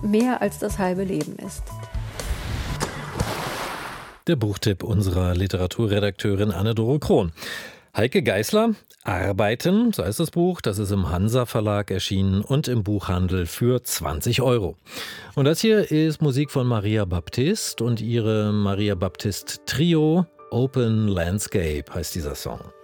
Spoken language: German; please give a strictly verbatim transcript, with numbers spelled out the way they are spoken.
mehr als das halbe Leben ist. Der Buchtipp unserer Literaturredakteurin Anne-Dore Krohn. Heike Geisler, Arbeiten, so heißt das Buch, das ist im Hansa Verlag erschienen und im Buchhandel für zwanzig Euro. Und das hier ist Musik von Maria Baptiste und ihre Maria Baptiste Trio. Open Landscape heißt dieser Song.